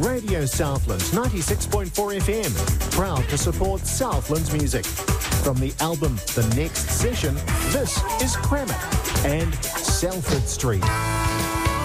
Radio Southland 96.4 FM, proud to support Southland's music. From the album The Next Session, this is Cram It and Salford Street.